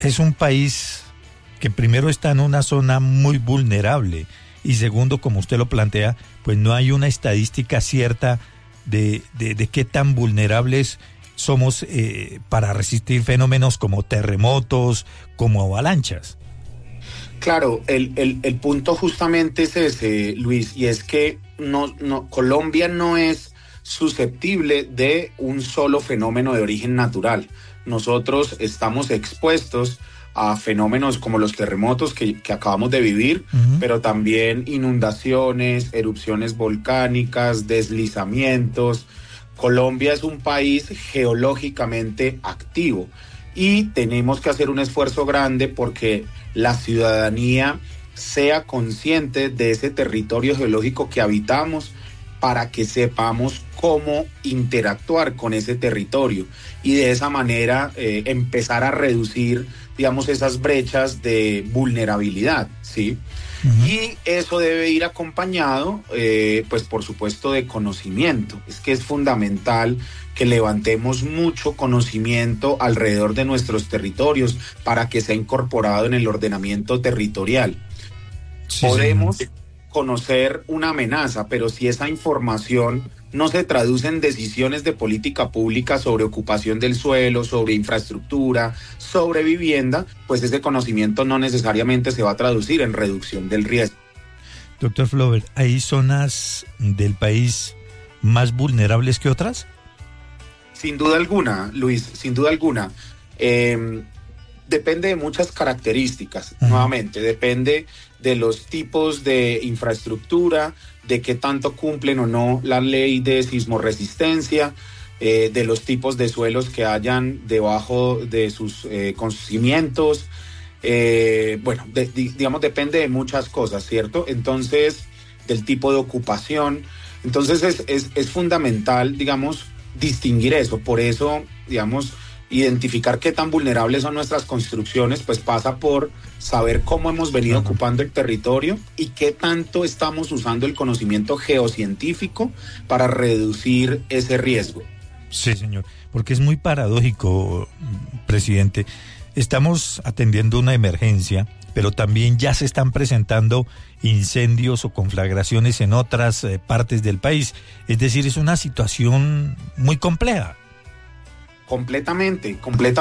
es un país que primero está en una zona muy vulnerable y segundo, como usted lo plantea, pues no hay una estadística cierta de qué tan vulnerables somos para resistir fenómenos como terremotos, como avalanchas. Claro, el punto justamente es ese, Luis, y es que Colombia no es susceptible de un solo fenómeno de origen natural. Nosotros estamos expuestos a fenómenos como los terremotos que acabamos de vivir, pero también inundaciones, erupciones volcánicas, deslizamientos. Colombia es un país geológicamente activo y tenemos que hacer un esfuerzo grande porque la ciudadanía sea consciente de ese territorio geológico que habitamos para que sepamos cómo interactuar con ese territorio y de esa manera empezar a reducir, digamos, esas brechas de vulnerabilidad, ¿sí? Y eso debe ir acompañado, pues por supuesto, de conocimiento. Es que es fundamental que levantemos mucho conocimiento alrededor de nuestros territorios para que sea incorporado en el ordenamiento territorial. Sí, podemos conocer una amenaza, pero si esa información no se traduce en decisiones de política pública sobre ocupación del suelo, sobre infraestructura, sobre vivienda, pues ese conocimiento no necesariamente se va a traducir en reducción del riesgo. Doctor Flover, ¿hay zonas del país más vulnerables que otras? Sin duda alguna, Luis, sin duda alguna. Depende de muchas características, nuevamente, depende de los tipos de infraestructura, de qué tanto cumplen o no la ley de sismorresistencia, de los tipos de suelos que hayan debajo de sus cimientos. Bueno, digamos, depende de muchas cosas, ¿cierto? Entonces, del tipo de ocupación. Entonces, es fundamental, digamos, distinguir eso. Por eso, digamos, identificar qué tan vulnerables son nuestras construcciones, pues pasa por saber cómo hemos venido ocupando el territorio y qué tanto estamos usando el conocimiento geocientífico para reducir ese riesgo. Sí, señor, porque es muy paradójico, presidente. Estamos atendiendo una emergencia, pero también ya se están presentando incendios o conflagraciones en otras partes del país. Es decir, es una situación muy compleja. Completamente.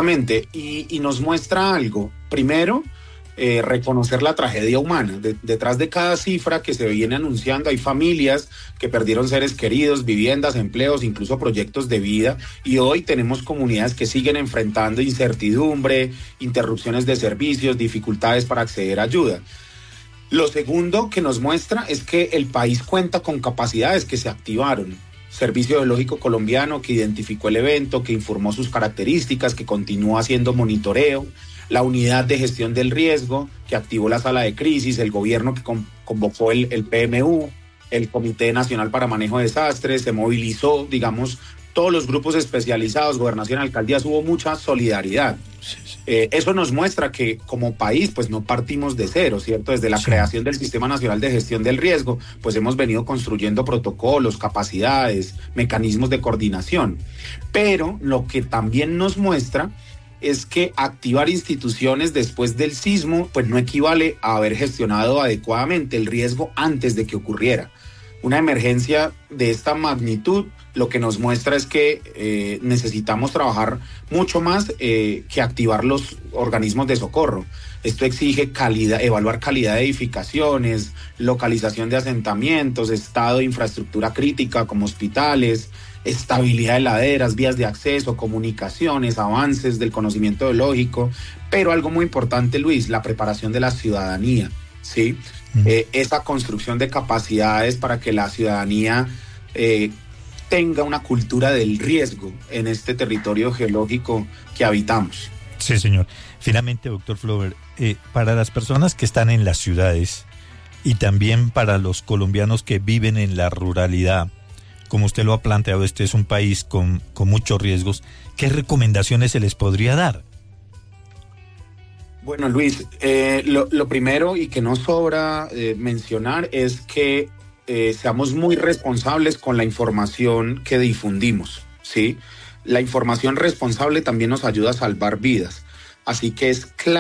Y nos muestra algo. Primero, reconocer la tragedia humana. Detrás de cada cifra que se viene anunciando hay familias que perdieron seres queridos, viviendas, empleos, incluso proyectos de vida. Y hoy tenemos comunidades que siguen enfrentando incertidumbre, interrupciones de servicios, dificultades para acceder a ayuda. Lo segundo que nos muestra es que el país cuenta con capacidades que se activaron. Servicio Geológico Colombiano que identificó el evento, que informó sus características, que continúa haciendo monitoreo, la unidad de gestión del riesgo, que activó la sala de crisis, el gobierno que convocó el PMU, el Comité Nacional para Manejo de Desastres, se movilizó, digamos, todos los grupos especializados, gobernación, alcaldías, hubo mucha solidaridad. Sí. Eso nos muestra que como país pues no partimos de cero, ¿cierto? Desde la creación del Sistema Nacional de Gestión del Riesgo, pues hemos venido construyendo protocolos, capacidades, mecanismos de coordinación. Pero lo que también nos muestra es que activar instituciones después del sismo pues no equivale a haber gestionado adecuadamente el riesgo antes de que ocurriera. Una emergencia de esta magnitud lo que nos muestra es que necesitamos trabajar mucho más que activar los organismos de socorro. Esto exige evaluar calidad de edificaciones, localización de asentamientos, estado de infraestructura crítica como hospitales, estabilidad de laderas, vías de acceso, comunicaciones, avances del conocimiento geológico, pero algo muy importante, Luis, la preparación de la ciudadanía, ¿sí? Esa construcción de capacidades para que la ciudadanía tenga una cultura del riesgo en este territorio geológico que habitamos. Sí, señor. Finalmente, doctor Flover, para las personas que están en las ciudades y también para los colombianos que viven en la ruralidad, como usted lo ha planteado, este es un país con muchos riesgos, ¿qué recomendaciones se les podría dar? Bueno, Luis, lo primero y que no sobra mencionar es que seamos muy responsables con la información que difundimos, ¿sí? La información responsable también nos ayuda a salvar vidas. Así que es clave